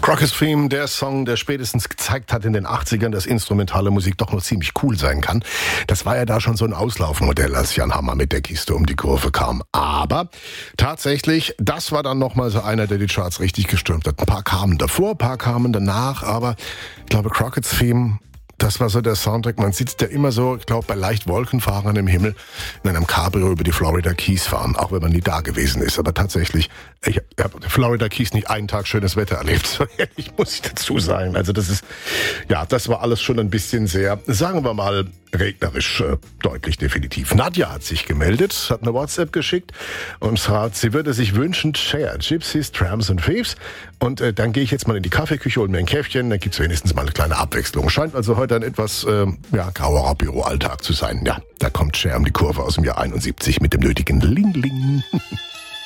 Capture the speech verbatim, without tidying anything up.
Crockett's Theme, der Song, der spätestens gezeigt hat in den achtzigern, dass instrumentale Musik doch noch ziemlich cool sein kann. Das war ja da schon so ein Auslaufmodell, als Jan Hammer mit der Kiste um die Kurve kam. Aber tatsächlich, das war dann nochmal so einer, der die Charts richtig gestürmt hat. Ein paar kamen davor, ein paar kamen danach, aber ich glaube, Crockett's Theme, das war so der Soundtrack. Man sitzt ja immer so, ich glaube, bei leicht Wolkenfahrern im Himmel in einem Cabrio über die Florida Keys fahren, auch wenn man nie da gewesen ist. Aber tatsächlich, ich habe Florida Keys nicht einen Tag schönes Wetter erlebt. So ehrlich muss ich dazu sagen. Also das ist, ja, das war alles schon ein bisschen sehr, sagen wir mal, regnerisch, äh, deutlich definitiv. Nadja hat sich gemeldet, hat eine WhatsApp geschickt und sagt, sie würde sich wünschen, Cher, Gypsies, Tramps und Thieves. Und äh, dann gehe ich jetzt mal in die Kaffeeküche, hole mir ein Käffchen, dann gibt's wenigstens mal eine kleine Abwechslung. Scheint also heute ein etwas äh, ja, grauerer Büroalltag zu sein. Ja, da kommt Cher um die Kurve aus dem Jahr einundsiebzig mit dem nötigen Ling-Ling.